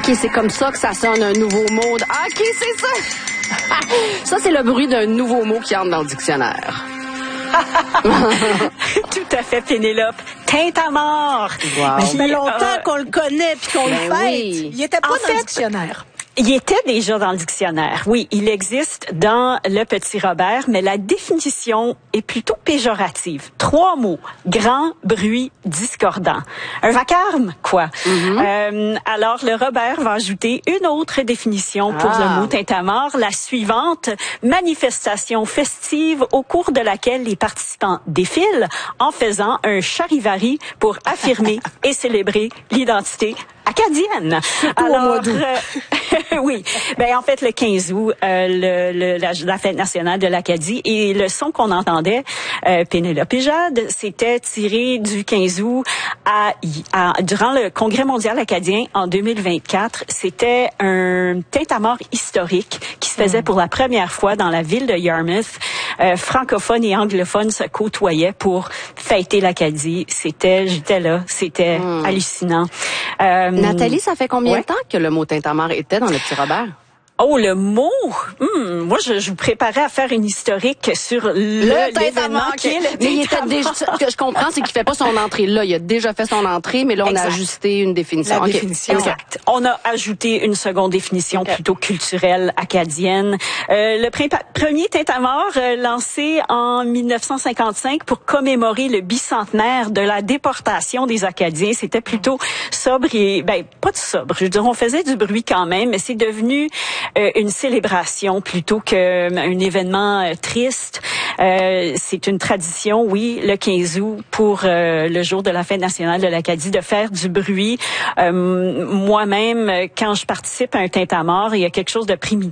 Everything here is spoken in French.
OK, c'est comme ça que ça sonne un nouveau mot. OK, c'est ça. Ça, c'est le bruit d'un nouveau mot qui entre dans le dictionnaire. Tout à fait, Pénélope. Tintamarre. Wow. Ça fait longtemps qu'on le connaît puis qu'on le fête. Oui. Il était pas dans le dictionnaire. Il était déjà dans le dictionnaire. Oui, il existe dans le Petit Robert, mais la définition est plutôt péjorative. 3 mots. Grand, bruit, discordant. Un vacarme, quoi. Alors, le Robert va ajouter une autre définition pour le mot tintamarre, la suivante. Manifestation festive au cours de laquelle les participants défilent en faisant un charivari pour affirmer et célébrer l'identité acadienne. Alors, au mois d'août. Oui. Ben, en fait, le 15 août, la fête nationale de l'Acadie, et le son qu'on entendait, Pénélope et Jade, c'était tiré du 15 août durant le Congrès mondial acadien en 2024. C'était un tintamarre historique qui se faisait pour la première fois dans la ville de Yarmouth. Francophones et anglophones se côtoyaient pour fêter l'Acadie. J'étais là, c'était hallucinant. Nathalie, ça fait combien de temps que le mot tintamarre était dans le Petit Robert? Oh, le mot! Moi, je vous préparais à faire une historique sur l'événement qui est le Mais il était déjà, ce que je comprends, c'est qu'il fait pas son entrée là. Il a déjà fait son entrée, mais là, on a ajusté une définition. La définition. Exact. On a ajouté une seconde définition plutôt culturelle acadienne. Le premier tintamarre lancé en 1955 pour commémorer le bicentenaire de la déportation des Acadiens. C'était plutôt sobre et, pas de sobre. Je veux dire, on faisait du bruit quand même, mais c'est devenu une célébration plutôt qu'un événement triste. C'est une tradition, oui, le 15 août pour le jour de la fête nationale de l'Acadie, de faire du bruit. Moi-même, quand je participe à un tintamarre, il y a quelque chose de primitif